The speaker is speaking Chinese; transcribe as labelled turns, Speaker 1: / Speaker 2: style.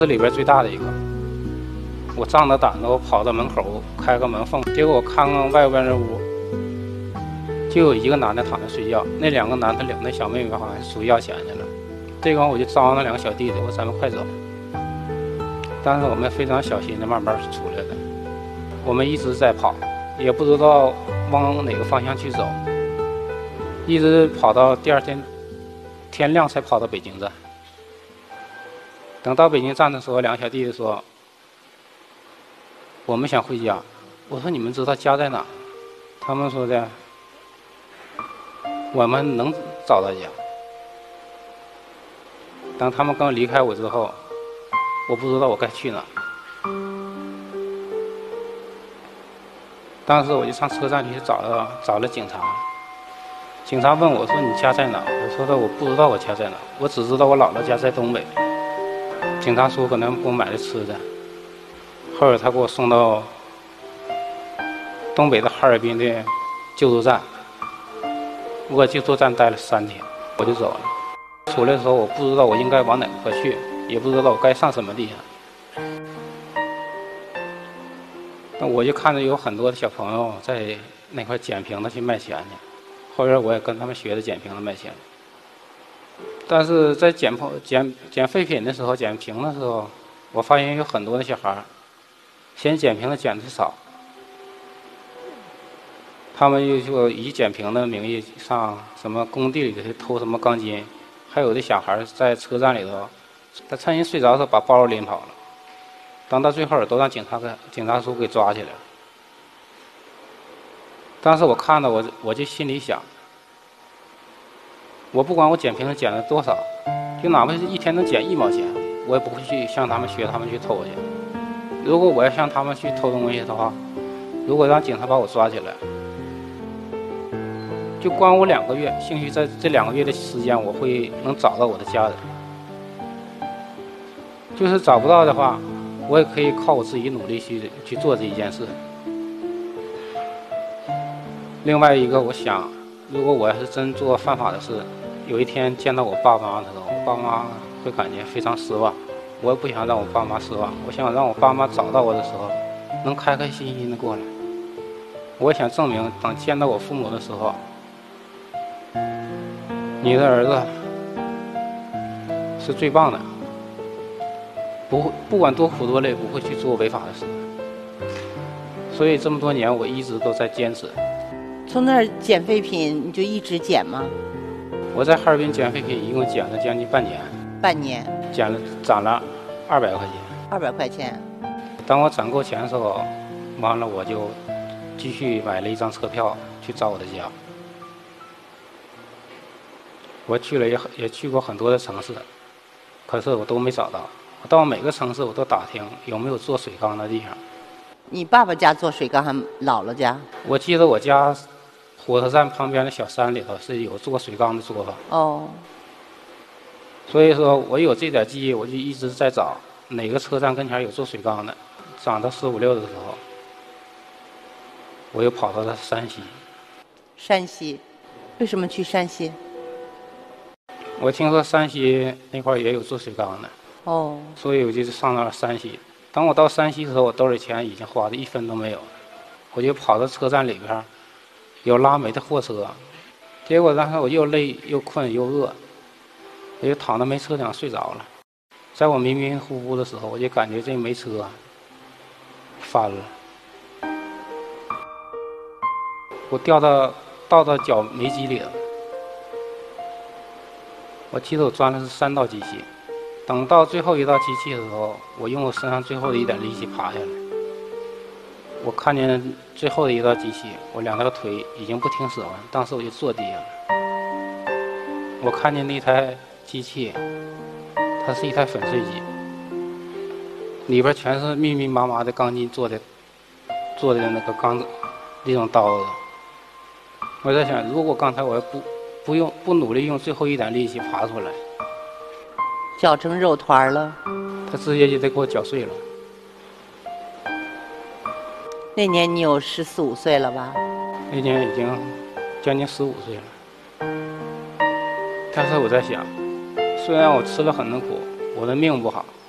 Speaker 1: 这里边最大的一个。我仗着胆子，我跑到门口开个门缝，结果我看看外边的屋，就有一个男的躺着睡觉，那2个男的领那小妹妹好像是出去要钱去了。这会我就招那2个小弟弟，我说咱们快走。但是我们非常小心的慢慢出来的，我们一直在跑，也不知道往哪个方向去走，一直跑到第2天天亮才跑到北京站。等到北京站的时候，2个小弟弟说我们想回家。我说你们知道家在哪？他们说的我们能找到家。当他们刚离开我之后，我不知道我该去哪。当时我就上车站去找了警察。警察问我说你家在哪？我说的我不知道我家在哪，我只知道我姥姥家在东北。警察说可能给我买的吃的，后来他给我送到东北的哈尔滨的救助站。我救助站待了3天，我就走了。出来的时候我不知道我应该往哪块去，也不知道我该上什么地方。那我就看着有很多的小朋友在那块捡瓶子去卖钱去，后来我也跟他们学着捡瓶子卖钱。但是在捡废品的时候，捡瓶的时候，我发现有很多的小孩嫌捡瓶子捡的少，他们就以捡瓶的名义上什么工地里头去偷什么钢筋，还有的小孩在车站里头，他趁人睡着的时候把包拎跑了，等到最后都让警察叔给抓起来了。当时我看到我就心里想，我不管我捡瓶子捡了多少，就哪怕是一天能捡1毛钱，我也不会去向他们学他们去偷去。如果我要向他们去偷东西的话，如果让警察把我抓起来，就关我2个月，兴许在这2个月的时间，我能找到我的家人。就是找不到的话，我也可以靠我自己努力去做这一件事。另外一个，我想，如果我要是真做犯法的事，有一天见到我爸妈的时候，我爸妈会感觉非常失望。我也不想让我爸妈失望，我想让我爸妈找到我的时候，能开开心心的过来。我想证明，等见到我父母的时候，你的儿子是最棒的，不管多苦多累，不会去做违法的事。所以这么多年，我一直都在坚持。
Speaker 2: 从那儿捡废品，你就一直捡吗？
Speaker 1: 我在哈尔滨捡废品，一共捡了将近半年。
Speaker 2: 半年。
Speaker 1: 攒了200块钱。
Speaker 2: 200块钱。
Speaker 1: 当我攒够钱的时候，完了我就继续买了一张车票去找我的家。我也去过很多的城市，可是我都没找到。我到每个城市我都打听有没有做水缸的地方。
Speaker 2: 你爸爸家做水缸还姥姥家？
Speaker 1: 我记得我家火车站旁边的小山里头是有做水缸的作坊。
Speaker 2: 哦。
Speaker 1: 所以说我有这点记忆，我就一直在找哪个车站跟前有做水缸的。长到15、16的时候，我又跑到了山西。
Speaker 2: 山西，为什么去山西？
Speaker 1: 我听说山西那块也有做水缸的。
Speaker 2: 哦。
Speaker 1: 所以我就上到了山西。当我到山西的时候，我兜里钱已经花的1分都没有了。我就跑到车站里边，有拉煤的货车，结果当时我又累又困又饿，我就躺在煤车上睡着了。在我迷迷糊糊的时候，我就感觉这煤车翻了，我倒到脚煤机里了。我记得我钻的是3道机器，等到最后一道机器的时候，我用我身上最后的一点力气爬下来。我看见最后的一道机器，我2条腿已经不听使唤，当时我就坐地下了。我看见那台机器，它是一台粉碎机，里边全是密密麻麻的钢筋做的那个那种刀子。我在想，如果刚才我不努力用最后一点力气爬出来，
Speaker 2: 绞成肉团了，
Speaker 1: 它直接就得给我绞碎了。
Speaker 2: 那年你有14、15岁了吧？
Speaker 1: 那年已经将近15岁了。但是我在想，虽然我吃了很多苦，我的命不好，